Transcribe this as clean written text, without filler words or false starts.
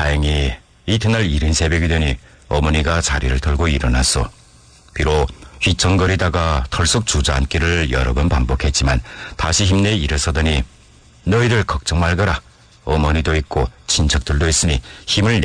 다행히 이튿날 이른 새벽이 되니 어머니가 자리를 털고 일어났소. 비록 휘청거리다가 털썩 주저앉기를 여러 번 반복했지만 다시 힘내 일어서더니 너희들 걱정 말거라. 어머니도 있고 친척들도 있으니 힘을